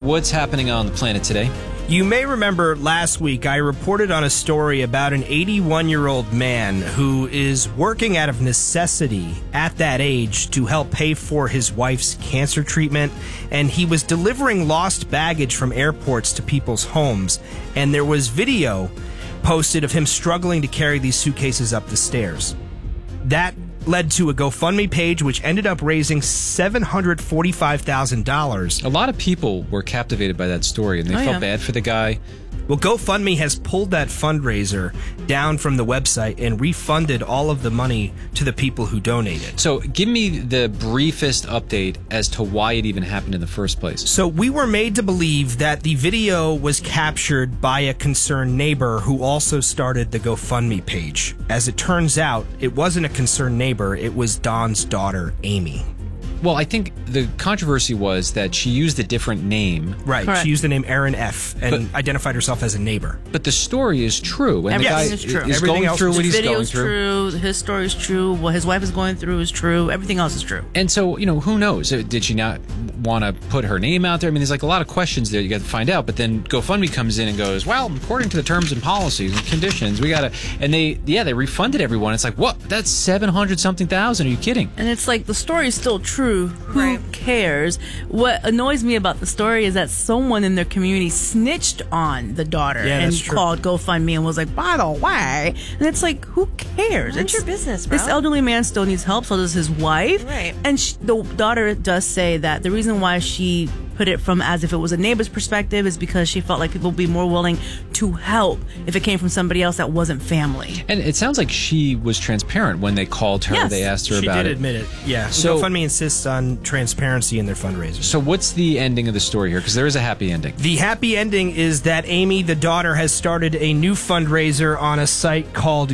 what's happening on the planet today? You may remember last week I reported on a story about an 81-year-old man who is working out of necessity at that age to help pay for his wife's cancer treatment, and he was delivering lost baggage from airports to people's homes, and there was video posted of him struggling to carry these suitcases up the stairs. That led to a GoFundMe page, which ended up raising $745,000. A lot of people were captivated by that story, and they felt bad for the guy. Well, GoFundMe has pulled that fundraiser down from the website and refunded all of the money to the people who donated. So give me the briefest update as to why it even happened in the first place. So we were made to believe that the video was captured by a concerned neighbor who also started the GoFundMe page. As it turns out, it wasn't a concerned neighbor, it was Don's daughter, Amy. Well, I think the controversy was that she used a different name. Right. Correct. She used the name Erin F. and identified herself as a neighbor. But the story is true. And Everything the guy is true. is Everything going else through is what he's The going video's through. true. His story's true. What his wife is going through is true. Everything else is true. And so, who knows? Did she not want to put her name out there? I mean, there's like a lot of questions there you got to find out. But then GoFundMe comes in and goes, well, according to the terms and policies and conditions, we got to... And they refunded everyone. It's like, what? That's 700-something thousand. Are you kidding? And it's like the story is still true. Who cares? What annoys me about the story is that someone in their community snitched on the daughter and called GoFundMe and was like, by the way. And it's like, who cares? It's your business, bro. This elderly man still needs help, so does his wife. Right. And the daughter does say that the reason why she put it from as if it was a neighbor's perspective is because she felt like people would be more willing to help if it came from somebody else that wasn't family. And it sounds like she was transparent when they called her. Yes. They asked her She about did it. admit it, yeah. So- GoFundMe insists on transparency in their fundraisers. So what's the ending of the story here? Because there is a happy ending. The happy ending is that Amy, the daughter, has started a new fundraiser on a site called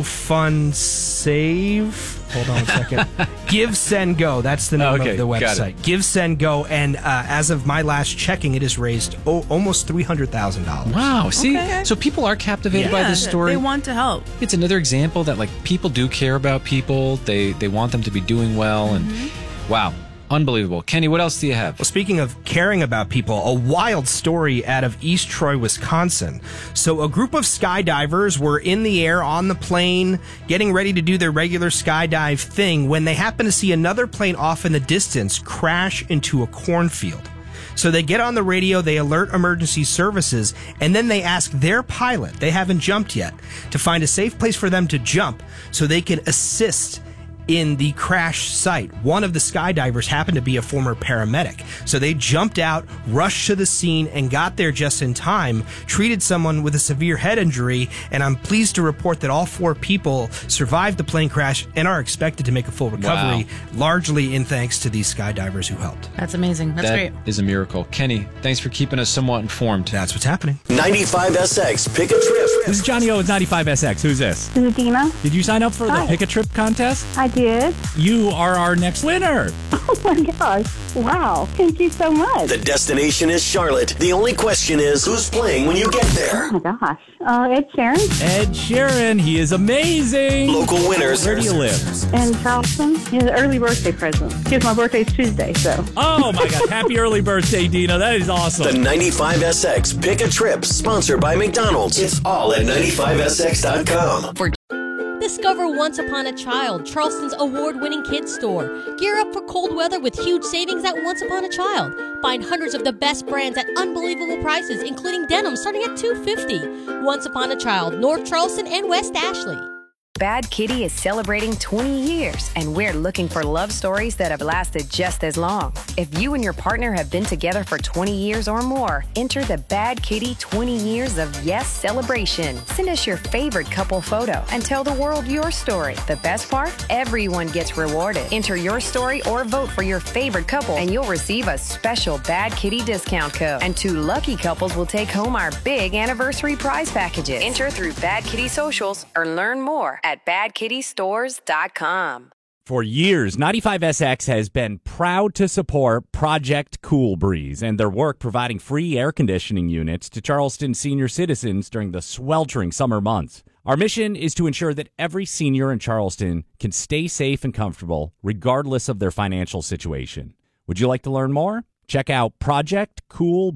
GoFundSave. Hold on a second. Give, Send, Go. That's the name of the got website. it. Give, Send, Go. And as of my last checking, it has raised almost $300,000. Wow. See? Okay. So people are captivated by this story. They want to help. It's another example that people do care about people. They want them to be doing well. And wow. Unbelievable. Kenny, what else do you have? Well, speaking of caring about people, a wild story out of East Troy, Wisconsin. So a group of skydivers were in the air on the plane, getting ready to do their regular skydive thing, when they happen to see another plane off in the distance crash into a cornfield. So they get on the radio, they alert emergency services, and then they ask their pilot, they haven't jumped yet, to find a safe place for them to jump so they can assist in the crash site. One of the skydivers happened to be a former paramedic. So they jumped out, rushed to the scene, and got there just in time, treated someone with a severe head injury, and I'm pleased to report that all 4 people survived the plane crash and are expected to make a full recovery, largely in thanks to these skydivers who helped. That's amazing. That's great. That is a miracle. Kenny, thanks for keeping us somewhat informed. That's what's happening. 95SX, pick a trip. This is Johnny O with 95SX. Who's this? This is Dina. Did you sign up for the Hi. Pick a Trip contest? I did. You are our next winner. Oh my gosh. Wow. Thank you so much. The destination is Charlotte. The only question is, who's playing when you get there? Oh my gosh. Ed Sheeran Ed Sheeran. He is amazing. Local winners. Where do you live? in Charleston. His early birthday present. Because my birthday's Tuesday, so. Oh my God. Happy early birthday, Dina. That is The awesome. 95SX, pick a trip, sponsored by McDonald's. It's all at 95SX.com. Discover Once Upon a Child, Charleston's award-winning kids store. Gear up for cold weather with huge savings at Once Upon a Child. Find hundreds of the best brands at unbelievable prices, including denim starting at $250. Once Upon a Child, North Charleston and West Ashley. Bad Kitty is celebrating 20 years, and we're looking for love stories that have lasted just as long. If you and your partner have been together for 20 years or more, enter the Bad Kitty 20 Years of Yes celebration. Send us your favorite couple photo and tell the world your story. The best part? Everyone gets rewarded. Enter your story or vote for your favorite couple, and you'll receive a special Bad Kitty discount code. And 2 lucky couples will take home our big anniversary prize packages. Enter through Bad Kitty socials or learn more at badkittystores.com. For years, 95SX has been proud to support Project Cool Breeze and their work providing free air conditioning units to Charleston senior citizens during the sweltering summer months. Our mission is to ensure that every senior in Charleston can stay safe and comfortable regardless of their financial situation. Would you like to learn more? Check out Project Cool